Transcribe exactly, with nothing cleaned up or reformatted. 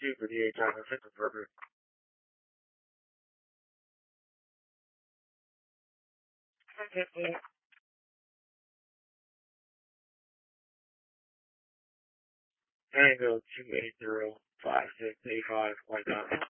two for the eight time and six confirmed. Tango two eight zero five six eight five, like that.